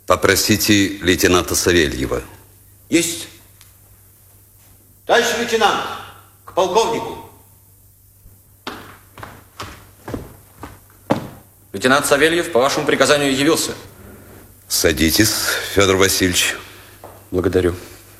Попросите лейтенанта Савельева. Есть. Товарищ лейтенант, к полковнику. Лейтенант Савельев по вашему приказанию явился. Садитесь, Федор Васильевич. Благодарю.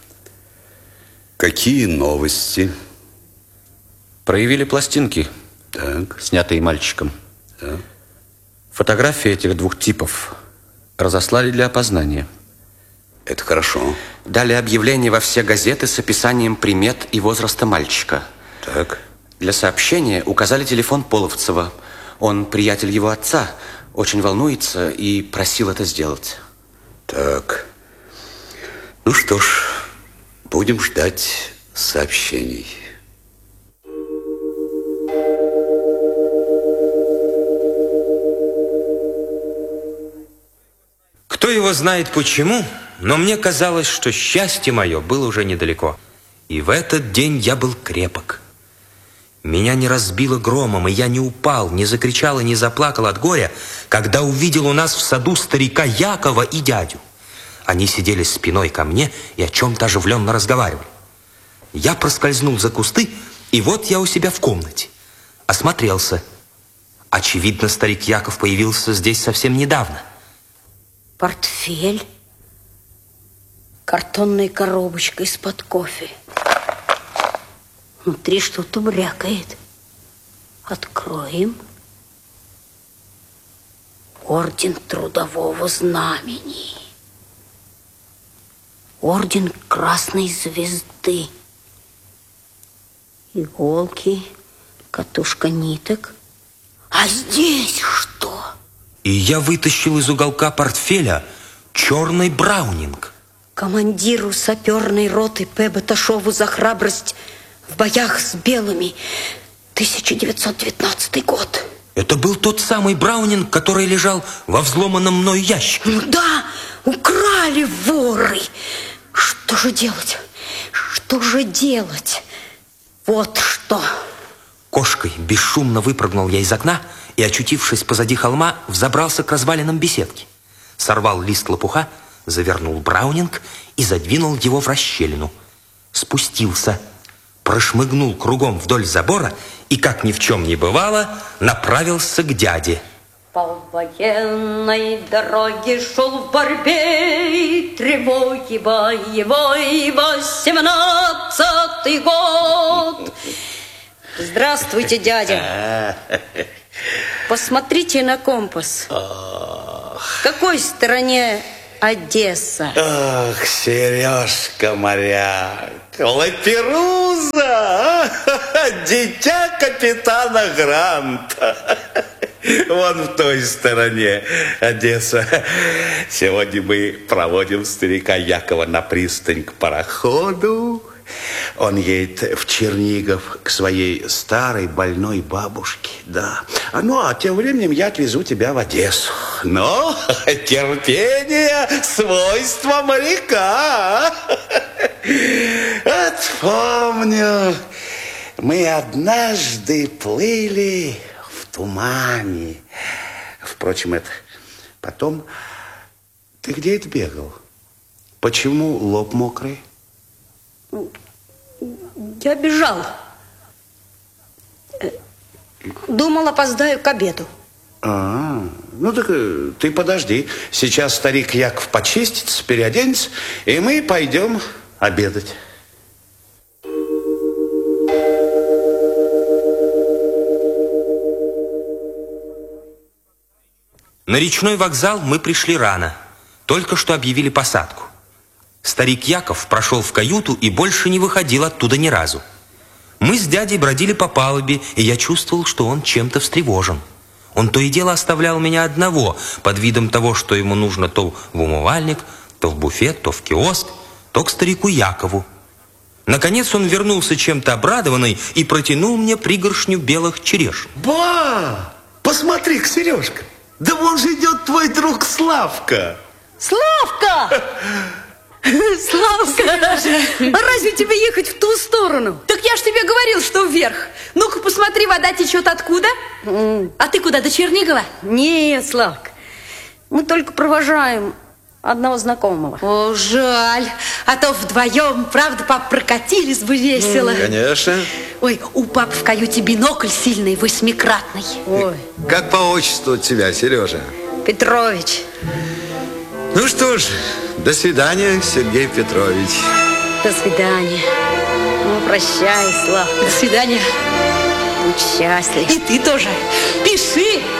Какие новости? Проявили пластинки, снятые мальчиком. Да. Фотографии этих двух типов разослали для опознания. Это хорошо. Дали объявление во все газеты с описанием примет и возраста мальчика. Так. Для сообщения указали телефон Половцева. Он приятель его отца, очень волнуется и просил это сделать. Так. Ну что ж, будем ждать сообщений. Кто его знает почему, но мне казалось, что счастье мое было уже недалеко. И в этот день я был крепок. Меня не разбило громом, и я не упал, не закричал и не заплакал от горя, когда увидел у нас в саду старика Якова и дядю. Они сидели спиной ко мне и о чем-то оживленно разговаривали. Я проскользнул за кусты, и вот я у себя в комнате. Осмотрелся. Очевидно, старик Яков появился здесь совсем недавно. Портфель, картонная коробочка из-под кофе. Внутри что-то брякает. Откроем. Орден Трудового Знамени. Орден Красной Звезды. Иголки, катушка ниток. А здесь что? И я вытащил из уголка портфеля черный браунинг. Командиру саперной роты П. Баташову за храбрость в боях с белыми. 1919 год. Это был тот самый браунинг, который лежал во взломанном мною ящике. Ну да, украли воры. Что же делать? Что же делать? Вот что. Кошкой бесшумно выпрыгнул я из окна и, очутившись позади холма, взобрался к развалинам беседки. Сорвал лист лопуха, завернул браунинг и задвинул его в расщелину. Спустился, прошмыгнул кругом вдоль забора и, как ни в чем не бывало, направился к дяде. По военной дороге шел в борьбе, тревоги боевой, 18-й год. Здравствуйте, дядя. Посмотрите на компас. В какой стороне Одесса? Ох, Сережка моряк, Лаперуза, дитя капитана Гранта. Вон в той стороне Одесса. Сегодня мы проводим старика Якова на пристань к пароходу. Он едет в Чернигов к своей старой больной бабушке, да. Ну, а тем временем я отвезу тебя в Одессу. Но терпение — свойство моряка. Вот помню, мы однажды плыли в тумане. Впрочем, это потом... Ты где это бегал? Почему лоб мокрый? Я бежал. Думал, опоздаю к обеду. Ну так ты подожди. Сейчас старик Яков почистится, переоденется, и мы пойдем обедать. На речной вокзал мы пришли рано. Только что объявили посадку. Старик Яков прошел в каюту и больше не выходил оттуда ни разу. Мы с дядей бродили по палубе, и я чувствовал, что он чем-то встревожен. Он то и дело оставлял меня одного, под видом того, что ему нужно то в умывальник, то в буфет, то в киоск, то к старику Якову. Наконец он вернулся чем-то обрадованный и протянул мне пригоршню белых черешен. Ба! Посмотри-ка, Сережка, да вон же идет твой друг Славка. Славка! Славка, разве тебе ехать в ту сторону? Так я ж тебе говорил, что вверх. Ну-ка, посмотри, вода течет откуда? А ты куда, до Чернигова? Нет, Славка, мы только провожаем одного знакомого. О, жаль. А то вдвоем, правда, пап, прокатились бы весело. Конечно. Ой, у папы в каюте бинокль сильный, 8-кратный. Ой, Как по отчеству тебя, Сережа? Петрович, Ну что ж, до свидания, Сергей Петрович. до свидания. Ну, прощай, Слав. До свидания. Будь счастлив. И ты тоже. Пиши.